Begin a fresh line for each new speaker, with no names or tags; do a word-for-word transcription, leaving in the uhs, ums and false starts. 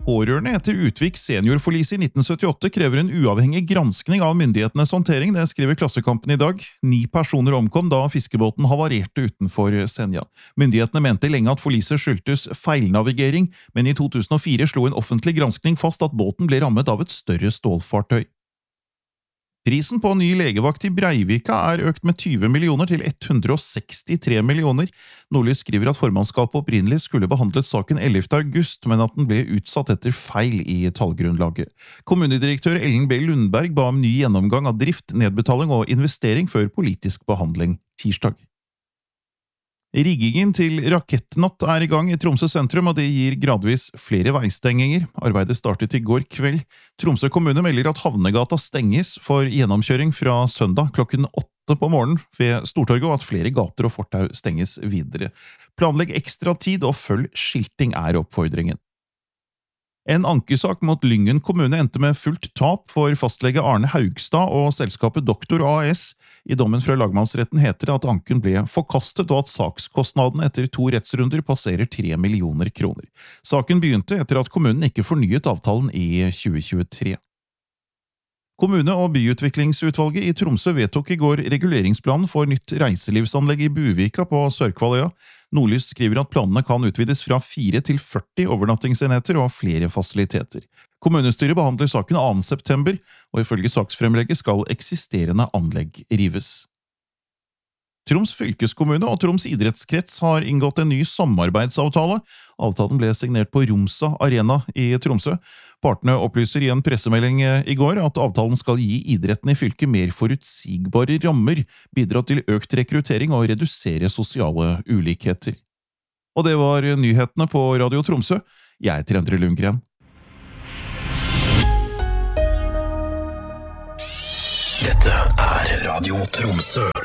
Pårørende etter Utvik seniorforlis i nitten syttiåtte krever en uavhengig granskning av myndighetenes håndtering, det skriver Klassekampen i dag. Ni personer omkom da fiskebåten havarerte utenfor Senja. Myndighetene mente lenge at forliset skyldtes feilnavigering, men i to tusen og fire slo en offentlig granskning fast at båten ble rammet av et større stålfartøy. Prisen på ny legevakt i Breivika er økt med tyve millioner til hundre og sekstitre millioner. Nordlys skriver at formannskapet opprinnelig skulle behandlet saken ellevte august, men at den ble utsatt etter feil i tallgrunnlaget. Kommunedirektør Ellen B. Lundberg ba om ny gjennomgang av drift, nedbetaling og investering før politisk behandling tirsdag. Riggingen til rakettnatt er i gang i Tromsø sentrum, og det gir gradvis flere veistenginger. Arbeidet startet i går kveld. Tromsø kommune melder at Havnegata stenges for gjennomkjøring fra søndag klokken åtte på morgenen ved Stortorget, og at flere gater og fortau stenges videre. Planlegg ekstra tid og følg skilting er oppfordringen. En ankesak mot Lyngen kommune endte med fullt tap for fastlege Arne Haugstad og selskapet Doktor A S. I dommen fra lagmannsretten heter det at anken ble forkastet, og at sakskostnadene etter to rettsrunder passerer tre millioner kroner. Saken begynte etter at kommunen ikke fornyet avtalen i tjue tjuetre. Kommune- og byutviklingsutvalget i Tromsø vedtok i går reguleringsplanen for nytt reiselivsanlegg i Buvika på Sørkvaløya. Nordlys skriver at planene kan utvides fra fire til førti overnattingsenheter og flere fasiliteter. Kommunestyret behandler saken annen september, og ifølge saksfremlegget skal eksisterende anlegg rives. Troms fylkeskommune og Troms idrettskrets har inngått en ny samarbeidsavtale. Avtalen ble signert på Romsa Arena i Tromsø. Partene opplyser i en pressemelding i går at avtalen skal gi idretten i fylket mer forutsigbare rammer, bidra til økt rekruttering og redusere sosiale ulikheter. Og det var nyhetene på Radio Tromsø. Jeg heter Endre Lundgren.
Dette er Radio Tromsø.